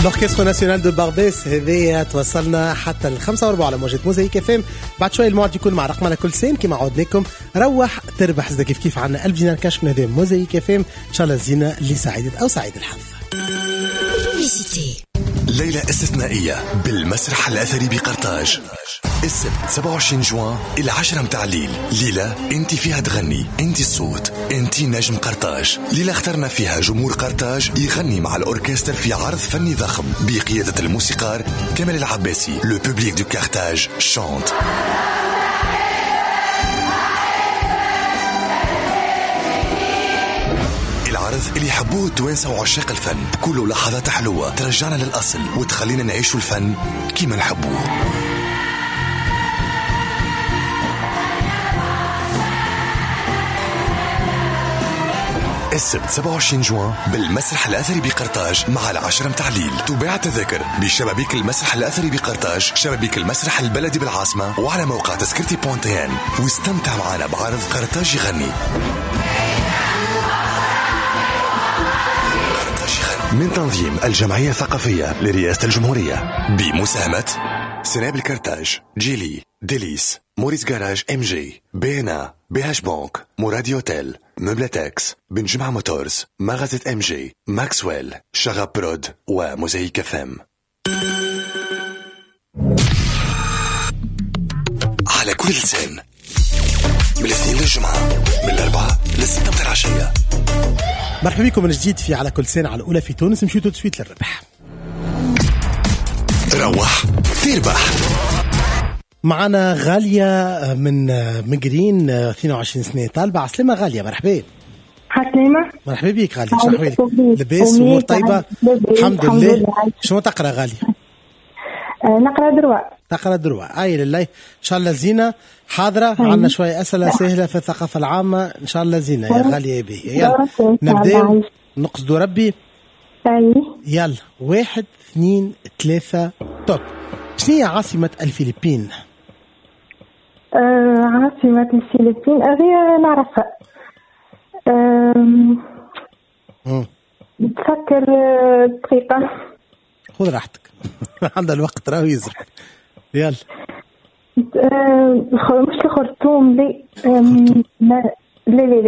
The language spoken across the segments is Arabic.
الأوركسترا ناسيونال دو باربيس هذه توصلنا حتى الخمسة وربع على موجة موزايك اف ام. بعد شوي الموعد يكون مع رقمنا كل سين كما عودناكم. روح تربح زي كيف عنا 1000 دينار كاش من هذه موزايك اف ام. إن شاء الله الزينة لسعيدة أو سعيد الحظ. ليلة استثنائية بالمسرح الأثري بقرطاج السبت 27 جوان إلى 10 متاع الليل. ليلة انت فيها تغني، انت الصوت، انت نجم قرطاج. ليلة اخترنا فيها جمهور قرطاج يغني مع الأوركستر في عرض فني ضخم بقيادة الموسيقار كمال العباسي. لو بوبليك دو كارتاج شانت. العرض اللي يحبوه التوانسة وعشاق الفن، كله لحظات حلوة ترجعنا للأصل وتخلينا نعيشوا الفن كيما نحبوه. السبت 27 جوان بالمسرح الأثري بقرطاج مع 10 متاع الليل. تباع تذاكر بشبابيك المسرح الأثري بقرطاج، شبابيك المسرح البلدي بالعاصمة، وعلى موقع تذكرتي بونتين. واستمتع معنا بعرض قرطاج يغني. من تنظيم الجمعية الثقافية لرئاسة الجمهورية بمساهمة سناب الكرتاج، جيلي، ديليس، موريس جاراج ام جي، بينا، بيهاش بانك، مرادي اوتيل، مبلتكس، بن جمعة موتورز، مغازة ام جي، ماكسويل، شغب برود وموزايك فم. على كل لسان من الاثنين للجمعة، من الأربعة للستة متاع العشية. مرحبا بكم من جديد في على كل سنة على الأولى في تونس. مشيتوا تسويت للربح. روح تربح. معنا غالية من مقرين 22 سنة طالبة. عسلامة غالية، مرحبا. عسلامة. مرحبا بك غالية، شو أحوالك؟ لباس أمور طيبة؟ الحمد لله. شو تقرأ غالية؟ نقرأ درواء. تقرأ درواء، أي لله. إن شاء الله زينة حاضرة. عنا شوية أسئلة سهلة في الثقافة العامة. إن شاء الله زينة يا غالية بي. يلا نبدأ نقصدوا ربي. يلا 1 2 3 توب. شنو هي عاصمة الفلبين؟ عاصمة الفلبين غير نعرفها. تفكر دقيقة. خذ راحتك. عندها الوقت راهو يزرق. يلا. مش الخرطوم لي. لا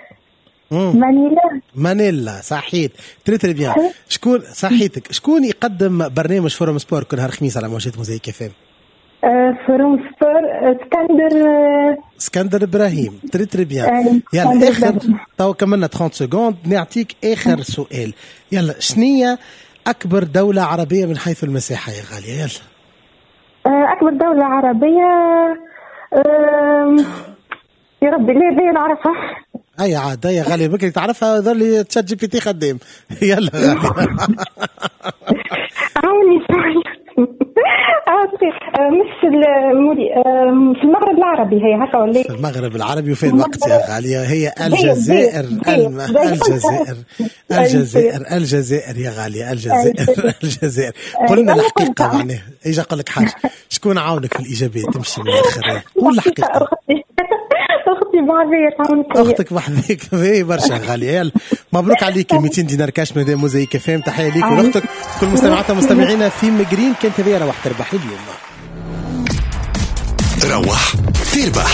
مانيلا صحيت. تري بيان. شكون صحيتك؟ شكون يقدم برنامج فورم سبور كل نهار خميس على موجات موزايك اف ام؟ فورم سبور اسكندر ابراهيم. تري بيان. يلا اخر تو كملنا 30 سكوند نعطيك اخر سؤال. يلا شنية اكبر دولة عربية من حيث المساحة يا غالية؟ يلا اكبر دولة عربية يا ربي ليه نعرفها. اي عاد يا غالية بكري تعرفها. ظل تشات جي بي تي خدام. يلا غالية. عاوني مش في المغرب العربي هي هكا ولا في المغرب العربي. وفين الوقت يا غالية؟ هي الجزائر. الجزائر يا غالية. الجزائر. قلنا الحقيقة معناها. اجا اقول لك حاجة، شكون عاونك في الإجابات تمشي من الآخر؟ قول الحقيقة. أختك بحذيك في برشا غالية. يلا مبروك عليك 200 دينار كاش من موزايك فهم. تحية ليك ولأختك كل مستمعاتنا ومستمعينا في مقرين. كانت هذه روح تربح اليوم. روح تربح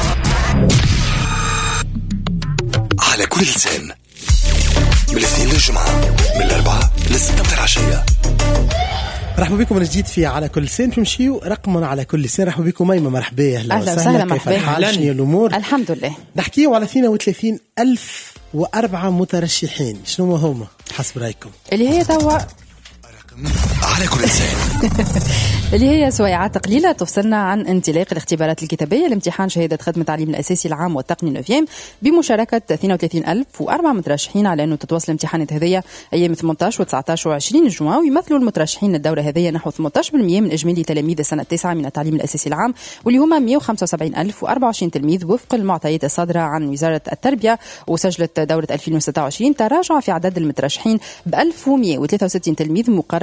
على كل لسان من الاثنين للجمعة، من الأربعة للستة متاع العشية. مرحبا بكم من جديد في على كل سنة. نمشيو رقمنا على كل سنة. مرحبا بكم ميمة. مرحبا. أهلا وسهلا. كيف الحال؟ شنو الأمور؟ الحمد لله. نحكيو على 32,004 مترشحين. شنو هما حسب رأيكم؟ اللي هي توا على كل لسان اللي هي سويعات قليلة تفصلنا عن انطلاق الاختبارات الكتابية لامتحان شهادة خدمة التعليم الأساسي العام والتقني النوفيام بمشاركة 32,004 مترشحين على أنه تتواصل الامتحانات هذية أيام 18 و19 و20 جوان. ويمثلوا المترشحين الدورة هذية نحو 18% من إجمالي تلاميذ السنة التاسعة من التعليم الأساسي العام، واللي هما 175,024 تلميذ وفق المعطيات الصادرة عن وزارة التربية. وسجلت دورة 2026 تراجع في عدد المترشحين ب 1163 تلميذ مقارنة بدورة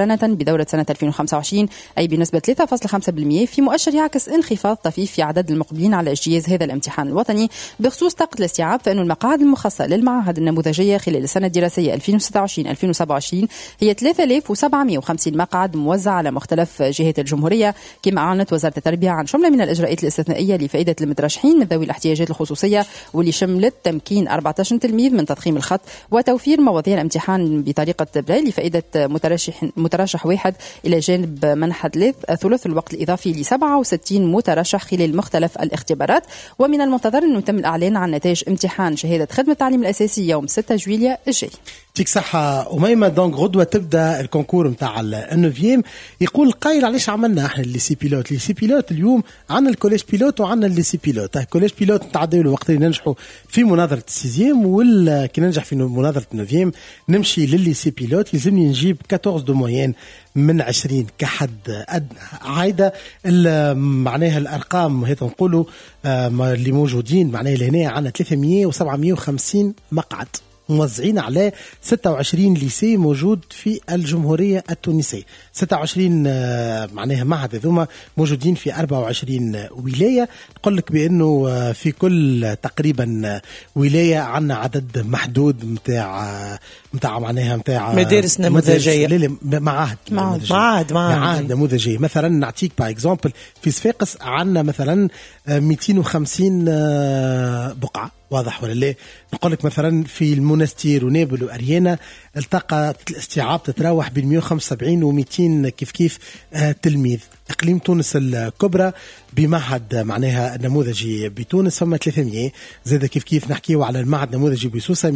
لدورة سنة 2025 أي بنسبة 3.5%، في مؤشر يعكس انخفاض طفيف في عدد المقبلين على اجتياز هذا الامتحان الوطني. بخصوص طاقة الاستيعاب، فإن المقاعد المخصصة للمعاهد النموذجية خلال السنة الدراسية 2026-2027 هي 3750 مقعد موزع على مختلف جهات الجمهورية، كما أعلنت وزارة التربية عن شملة من الإجراءات الاستثنائية لفائدة المترشحين من ذوي الاحتياجات الخصوصية، واللي شملت تمكين 14 تلميذ من تضخيم الخط وتوفير مواضيع الامتحان بطريقة بريل لفائدة مترشح واحد، إلى جانب منح ثلث الوقت الإضافي ل 67 مترشح خلال مختلف الاختبارات. ومن المنتظر أنه يتم الإعلان عن نتائج امتحان شهادة خدمة التعليم الأساسي يوم 6 جويليا الجاي. يعطيك صحة أميمة. دونك غدوة تبدأ الكونكور متاع النوفيام. يقول القائل علاش عملنا احنا اللي سي بيلوت اليوم عنا الكوليج بيلوت وعنا اللي سي بيلوت. الكوليج بيلوت نتعداو الوقت اللي ننجحوا في مناظرة السيزيام، ولا كي ننجح في مناظرة النوفيام نمشي للي سي بيلوت. يلزمني نجيب 14 دو موين من 20 كحد عايدة. معناها الأرقام هي نقولوا اللي موجودين معناها لهنا عنا 300 و 750 مقعد موزعين على 26 ليسي موجود في الجمهورية التونسية. 26 معناها معهد ذوما موجودين في 24 ولاية. نقول لك بأنه في كل تقريبا ولاية عنا عدد محدود متاع معناها متاع مدارس نموذجية، معاهد نموذجية. مثلا نعطيك باي اكزامبل في صفاقس عنا مثلا 250 بقعة، واضح ولا لا؟ نقول لك مثلا في المنستير ونابل وأريانا التقى الاستيعاب تتراوح بين 175 و 200 كيف تلميذ. إقليم تونس الكبرى بمعهد معناها النموذجي بتونس ثم 300 زاد كيف نحكيو على المعهد النموذجي بسوسة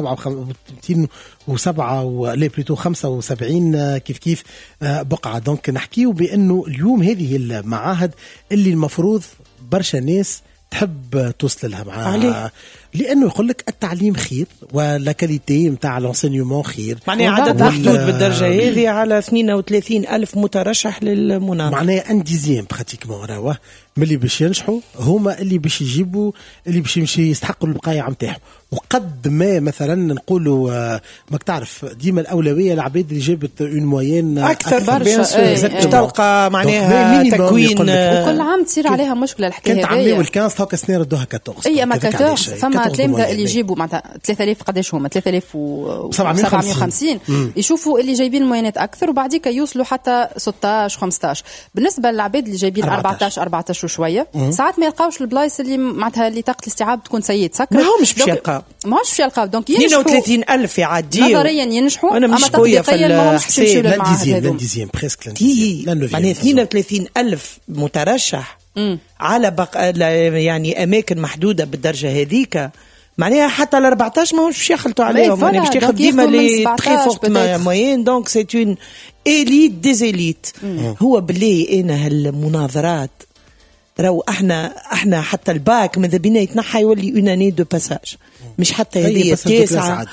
275 كيف بقعة. دونك نحكيو بأنه اليوم هذه المعاهد اللي المفروض برشا ناس تحب توصل لها معاه، لانه يقول لك التعليم خير ولا كاليتي نتاع الانسينيومون خير. معناها عدد محدود بالدرجه هذه على 32,000 مترشح للمناظره، معناها انديزيام براتيكمون راهو ملي باش ينجحوا هما اللي باش يجيبوا اللي باش يمشي يستحقوا البقايا نتاعهم. وقد ما مثلا نقولوا ماك تعرف ديما الاولويه العباد اللي جابت اون موين اكثر برشا تلقى معناها تكوين، وكل عام تصير عليها مشكله الحكايه هذه. كانت عامله والكانس هاكا سنه ردوها 14. اي اما 14 فما تلامذه اللي يجيبوا معناتها 3000 قداش هما 3750 يشوفوا اللي جايبين الموينات اكثر وبعديك يوصلوا حتى 16 15. بالنسبه للعباد اللي جايبين 14 وشويه ساعات ما يلقاوش البلايص اللي معناتها اللي طاقه الاستيعاب تكون سيد سكر، ما همش باش يلقاو، ماهوش باش يلقاو. دونك ينجحوا 32,000 يعديوا نظريا ينجحوا، انا مش قويه في الحساب. لانديزيام بريسك معناها 32,000 مترشح على يعني اماكن محدوده بالدرجه هذيك، معناها حتى ال 14 ماهوش باش يخلطوا عليهم، يعني باش تاخذ ديما لي تري فورت موين. دونك سي اون إليت ديزيليت. هو بالله أنا هالمناظرات راهو احنا حتى الباك ماذا بينا يتنحى يولي اون اني دو باساج، مش حتى هذه التاسعة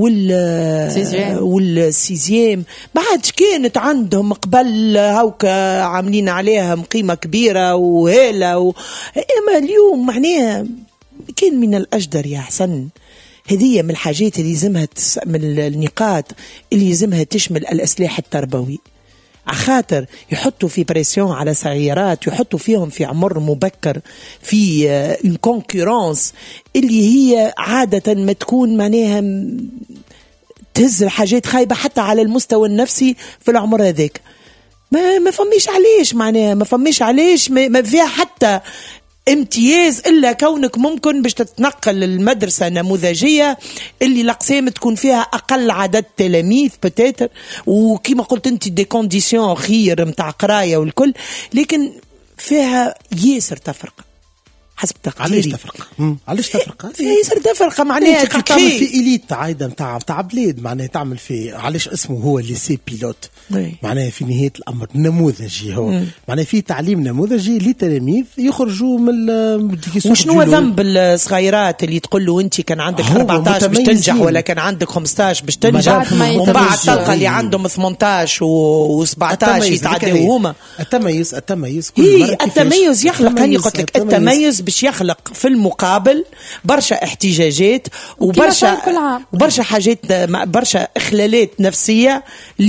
والسيزيام بعد كانت عندهم قبل هاوكا عاملين عليها قيمة كبيرة وهالة اما اليوم معناها كان من الأجدر يا حسن هذه من الحاجات اللي يلزمها من النقاط اللي يلزمها تشمل الأسلاح التربوي، عخاطر يحطوا في بريسيون على سيارات، يحطوا فيهم في عمر مبكر في une concurrence اللي هي عادة ما تكون معناها تهز الحاجات خايبة حتى على المستوى النفسي في العمر هذاك. ما فميش علاش معناها ما فميش علاش ما فيها حتى امتياز إلا كونك ممكن باش تتنقل المدرسة نموذجية اللي الأقسام تكون فيها أقل عدد تلاميذ بتاتر، وكما قلت أنت دي كونديسيون خير متاع قراية والكل، لكن فيها ياسر تفرق حسب تقديري. علاش تفرق؟ ياسر تفرق معناها تعمل في إليت عايدة متاع بلاد، معناها تعمل في علاش اسمه هو ليسي بيلوت، معناها في نهاية الأمر نموذجي هو معناها في تعليم نموذجي لتلاميذ يخرجوا من وشنو ذنب الصغيرات اللي تقول له أنت كان عندك 14 باش تنجح ولا كان عندك 15 باش تنجح، ومن بعد تلقى اللي عندهم 18 و17 يتعدوا هما. التميز هي التميز يخلق، هني قلت لك التميز باش يخلق في المقابل برشا احتجاجات وبرشا حاجات، برشا إخلالات نفسية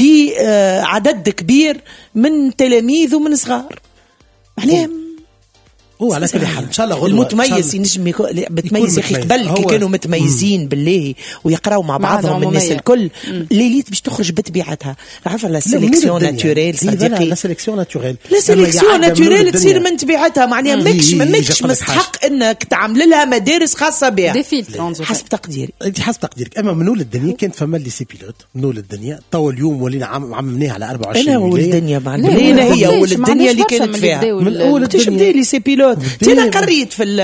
لعدد كبير من تلاميذ ومن صغار. معناها هو على كل حال ان شاء الله غدوه المتميز ينجم متميز. يا اخي قبل كي كانوا متميزين بالله ويقراوا مع بعضهم الناس الكل، ليليت باش تخرج بطبيعتها. عارفه لا سيليكسيون ناتوريل صديقي، لا سيليكسيون ناتوريل، لا سيليكسيون ناتوريل تصير من طبيعتها. معناها ماكش مستحق انك تعمل لها مدارس خاصه بها حسب تقديري. انت حسب تقديرك. اما من اول الدنيا كانت فما لي سي بيلوت من اول الدنيا. تو اليوم ولينا عممناها على 24 انا اول الدنيا مع البنينه، هي اول الدنيا اللي كانت فيها من اول الدنيا لي سي بيلوت. أنا قريت في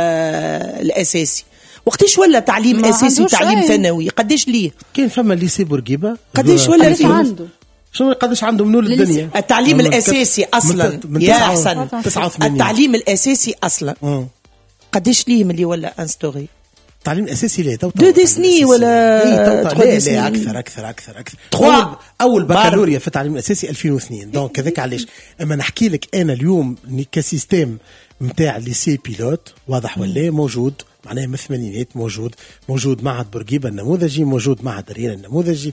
الأساسي وقتيش ولا تعليم أساسي وتعليم ثانوي؟ قديش ليه؟ كان فما ليسي بورقيبة قديش ولا فيه عنده؟ شنو قديش عنده من أول الدنيا؟ التعليم الأساسي أصلا يا حسن، التعليم الأساسي أصلا قديش ليه من اللي ولا انستوري؟ التعليم الأساسي ليه تو 2 سنين ولا 3 سنين؟ أكثر. أول بكالوريا في التعليم الأساسي 2002. دونك هذاك علاش. أما نحكي لك أنا اليوم كسيستم متاع ليسي بيلوت واضح ولا موجود، معناها من الثمانينات موجود معهد بورقيبة النموذجي، موجود معهد ريان النموذجي،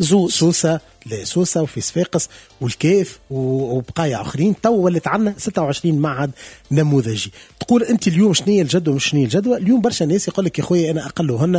سوسة وفي صفاقس والكيف وبقايا آخرين. تو ولت عنا 26 معهد نموذجي. تقول أنت اليوم شنية الجدوى مش شنية الجدوى؟ اليوم برشا ناس يقول لك يا خويا أنا أقلهن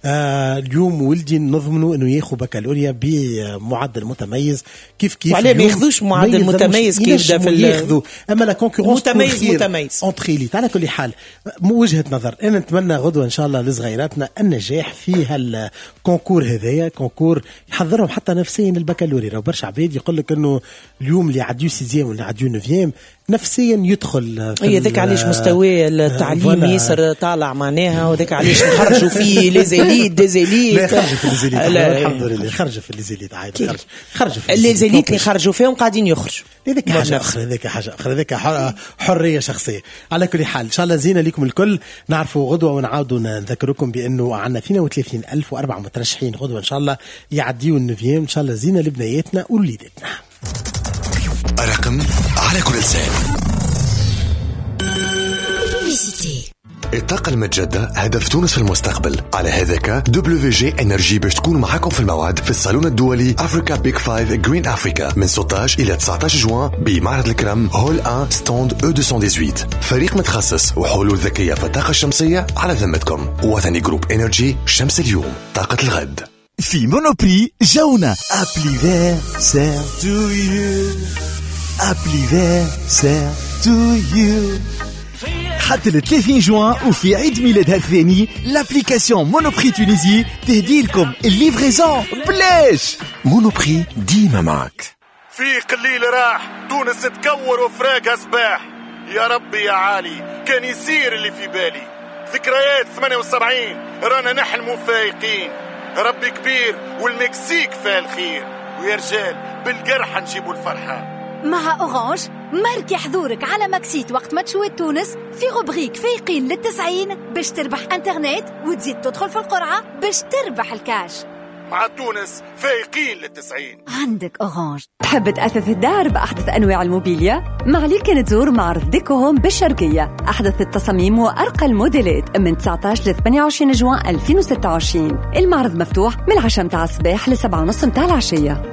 اليوم ولدي نضمنوا أنه ياخذ بكالوريا بمعدل متميز. كيف وعليه ما ياخذوش معدل متميز كيف ده في ياخذوا. أما لا كونكورونس متميز انتريليت. على كل حال وجهة نظر أنا نتمنى غدوة إن شاء الله لصغيراتنا النجاح في هالكونكور هذايا. كونكور يحضرهم حتى نفسيا البكالوريا. لو برشا عباد يقول لك إنه اليوم اللي عديو سيزيام واللي عديو نوفيام نفسيا يدخل هي ذاك علاش مستوى التعليم ياسر طالع معناها، وذاك علاش نخرجوا فيه ليزيليت ديزيليت. لا خرجوا في ليزيليت الحمد لله، خرجوا في الليزيليت عادي. خرجوا في الليزيليت اللي خرجوا فيهم قاعدين يخرجوا. هذيك حاجه اخرى، هذيك حريه شخصيه. على كل حال ان شاء الله زينه لكم الكل. نعرفوا غدوه ونعاودوا نذكركم بانه عندنا 32,004 مترشحين غدوه ان شاء الله يعديوا النوفيام. ان شاء الله زينه لبنياتنا ووليداتنا. رقم على كل لسان. الطاقة المتجددة هدف تونس في المستقبل. على هذاك WG Energy باش تكون معاكم في الموعد في الصالون الدولي أفريكا بيك 5 جرين أفريكا من 16 إلى 19 جوان بمعرض الكرم هول 1 ستوند E218. فريق متخصص وحلول ذكية في الطاقة الشمسية على ذمتكم. وثني جروب إنرجي شمس اليوم طاقة الغد. في مونوبري جونا أبلي فير سير تو يو، أبلي فير سير تو يو. حتى 30 جوان وفي عيد ميلادها الثاني لابليكاسيون مونوبري تونيزي تهدي لكم الليفريزون بلاش. مونوبري ديما معك. في قليل راح تونس تكور وفراقها سباح. يا ربي يا عالي كان يصير اللي في بالي. ذكريات 78 رانا نحلموا فايقين. ربي كبير والمكسيك فيها الخير. ويا رجال بالقرحة نجيبوا الفرحة. مع أورانج ماركي حضورك على ماكسيت وقت ما تشوي تونس في غبغيك فايقين لل90 باش تربح انترنت وتزيد تدخل في القرعة باش تربح الكاش. مع تونس فايقين لل90. عندك أورانج. تحب تأثث الدار بأحدث أنواع الموبيليا؟ ما عليك تزور معرض ديكو هوم بالشرقية. أحدث التصاميم وأرقى الموديلات من 19 ل 28 جوان 2026. المعرض مفتوح من 10 متاع الصباح ل 7:30 متاع العشية.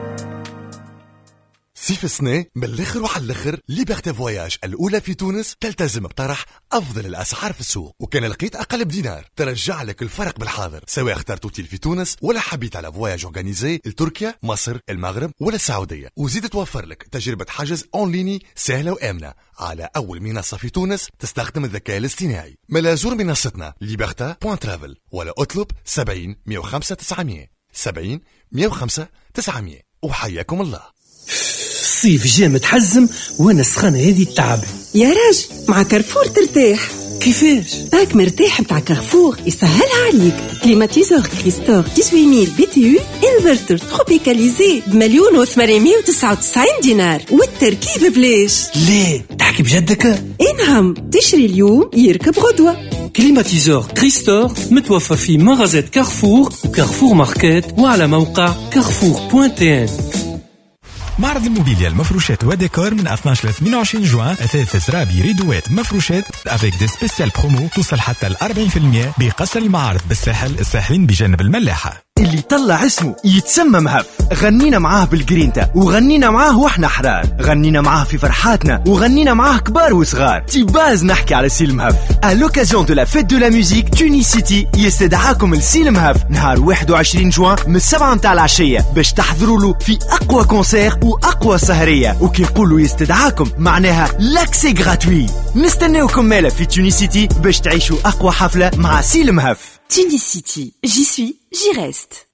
صيف السنة من الاخر وعلى الاخر ليبرتي فواياج الأولى في تونس تلتزم بطرح أفضل الأسعار في السوق، وكان لقيت أقل بدينار ترجع لك الفرق بالحاضر، سواء اخترت اوتيل في تونس ولا حبيت على فواياج أورغانيزي لتركيا مصر المغرب ولا السعودية. وزيد توفر لك تجربة حجز أونليني سهلة وآمنة على أول منصة في تونس تستخدم الذكاء الاصطناعي. ملازور منصتنا liberta.travel ولا اطلب 70 105 900 70 105 900. وحياكم الله. الصيف جاء متحزم وانا السخانة هذه التعب. يا راجل مع كارفور ترتاح. كيفاش؟ باك مرتاح بتاع كارفور يسهلها عليك. كليماتيزور كريستور 18000 BTU انفرتر تروبيكاليزي ب1,899 دينار والتركيب بلاش. ليه تحكي بجدك؟ نعم تشري اليوم يركب غدوة. كليماتيزور كريستور متوفر في مغازات كارفور وكارفور ماركت وعلى موقع carrefour.tn. معرض الموبيليا المفروشات وديكور من 12 ل 28 جوان. أثاث زرابي ريدوات مفروشات افيك دي سبيسيال برومو توصل حتى ل 40% بقصر المعارض بالساحل، الساحلين بجانب الملاحة. اللي طلع اسمه يتسمى مهف، غنينا معاه بالجرينتا وغنينا معاه واحنا حرار، غنينا معاه في فرحاتنا وغنينا معاه كبار وصغار. تيباز نحكي على سي المهف. à l'occasion de la fête de la musique تونيسيتي يستدعاكم لسي المهف نهار 21 جوان من 7 متاع العشية باش تحضروا له في اقوى كونسير واقوى سهرية. وكي يقولوا يستدعاكم معناها لاكسي غراتوي. نستناوكم مالا في تونيسيتي باش تعيشوا اقوى حفلة مع سي المهف. Tunis City, j'y suis, j'y reste.